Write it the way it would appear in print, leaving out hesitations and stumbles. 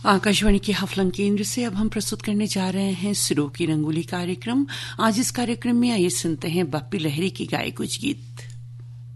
आकाशवाणी के हफलंग केंद्र से अब हम प्रस्तुत करने जा रहे हैं सिरो की रंगोली कार्यक्रम। आज इस कार्यक्रम में आइए सुनते हैं बप्पी लहरी की गाए कुछ गीत।